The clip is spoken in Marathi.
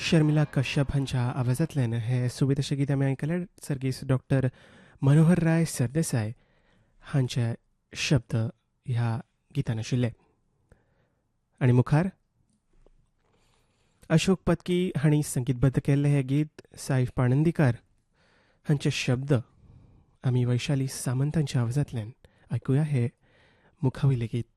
शर्मिला कश्यप हांच्या आवाजांतल्यान हे सोबीत अशें गीत आमी आयकले. सर्गीस डॉक्टर मनोहर राय सरदेसाय हांचे शब्द ह्या गितान आशिल्ले. आनी मुखार अशोक पत्की हांणी संगीतबद्ध केल्लें हें गीत साईश पाणंदीकार हांचे शब्द आमी वैशाली सामंत हांच्या आवाजांतल्यान आयकुया हे मुखावयलें गीत.